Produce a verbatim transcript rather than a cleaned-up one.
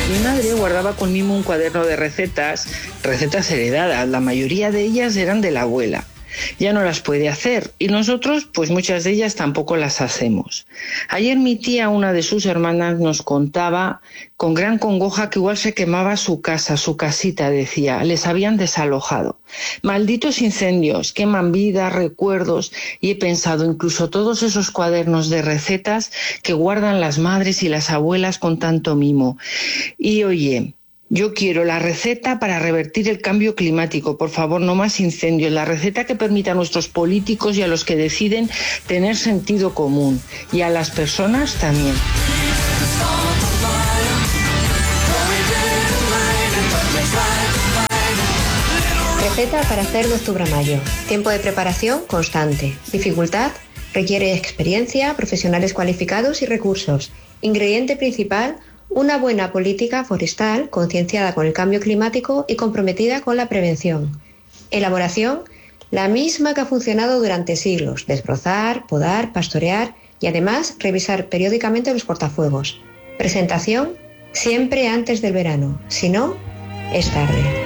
Mi madre guardaba con mimo un cuaderno de recetas, recetas heredadas, la mayoría de ellas eran de la abuela. Ya no las puede hacer y nosotros, pues muchas de ellas tampoco las hacemos. Ayer mi tía, una de sus hermanas, nos contaba con gran congoja que igual se quemaba su casa, su casita, decía, les habían desalojado. Malditos incendios, queman vidas, recuerdos, y he pensado incluso todos esos cuadernos de recetas que guardan las madres y las abuelas con tanto mimo. Y oye, yo quiero la receta para revertir el cambio climático. Por favor, no más incendios. La receta que permita a nuestros políticos y a los que deciden tener sentido común. Y a las personas también. Receta para hacer de octubre a mayo. Tiempo de preparación constante. Dificultad requiere experiencia, profesionales cualificados y recursos. Ingrediente principal: una buena política forestal concienciada con el cambio climático y comprometida con la prevención. Elaboración: la misma que ha funcionado durante siglos: desbrozar, podar, pastorear y además revisar periódicamente los cortafuegos. Presentación: siempre antes del verano, si no, es tarde.